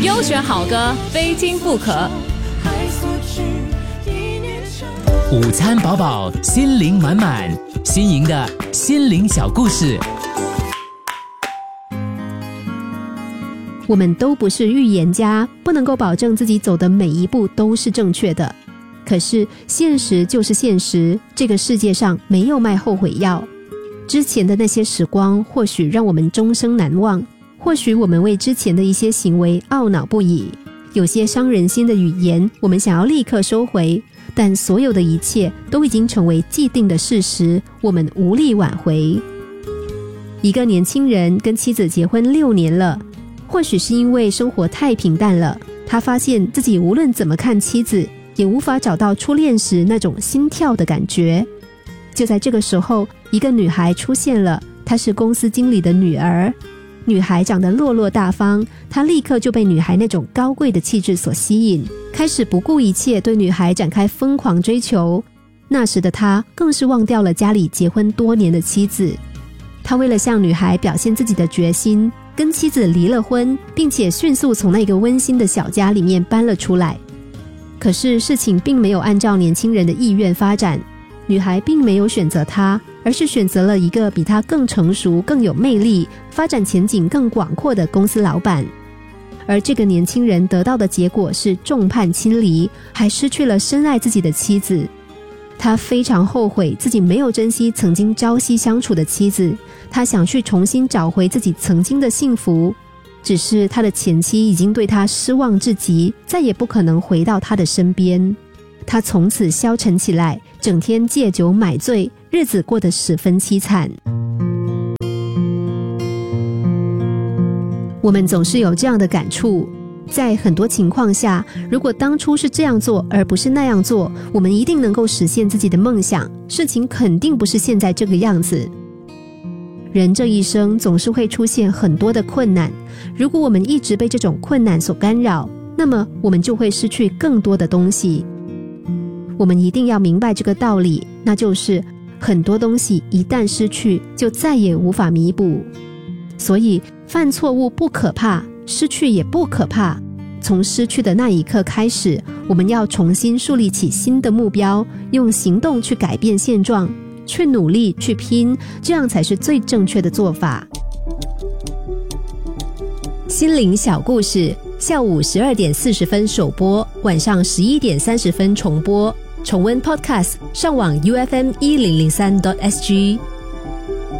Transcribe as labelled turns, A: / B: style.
A: 优选好歌，非听不可。
B: 午餐饱饱，心灵满满，新颖的心灵小故事。
C: 我们都不是预言家，不能够保证自己走的每一步都是正确的。可是现实就是现实，这个世界上没有卖后悔药。之前的那些时光或许让我们终生难忘，或许我们为之前的一些行为懊恼不已，有些伤人心的语言我们想要立刻收回，但所有的一切都已经成为既定的事实，我们无力挽回。一个年轻人跟妻子结婚6年了，或许是因为生活太平淡了，他发现自己无论怎么看妻子，也无法找到初恋时那种心跳的感觉。就在这个时候，一个女孩出现了，她是公司经理的女儿。女孩长得落落大方，她立刻就被女孩那种高贵的气质所吸引，开始不顾一切对女孩展开疯狂追求。那时的她更是忘掉了家里结婚多年的妻子。他为了向女孩表现自己的决心，跟妻子离了婚，并且迅速从那个温馨的小家里面搬了出来。可是事情并没有按照年轻人的意愿发展，女孩并没有选择他，而是选择了一个比他更成熟、更有魅力、发展前景更广阔的公司老板。而这个年轻人得到的结果是众叛亲离，还失去了深爱自己的妻子。他非常后悔自己没有珍惜曾经朝夕相处的妻子，他想去重新找回自己曾经的幸福，只是他的前妻已经对他失望至极，再也不可能回到他的身边。他从此消沉起来，整天借酒买醉，日子过得十分凄惨。我们总是有这样的感触，在很多情况下，如果当初是这样做而不是那样做，我们一定能够实现自己的梦想，事情肯定不是现在这个样子。人这一生总是会出现很多的困难，如果我们一直被这种困难所干扰，那么我们就会失去更多的东西。我们一定要明白这个道理，那就是很多东西一旦失去，就再也无法弥补。所以犯错误不可怕，失去也不可怕，从失去的那一刻开始，我们要重新树立起新的目标，用行动去改变现状，去努力去拼，这样才是最正确的做法。心灵小故事，下午12点40分首播，晚上11点30分重播。重温 Podcast， 上网 UFM1003.SG。